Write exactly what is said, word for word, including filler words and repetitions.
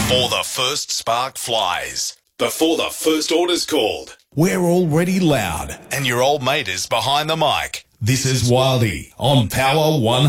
Before the first spark flies, before the first order's called, we're already loud and your old mate is behind the mic. This is Wildy on Power one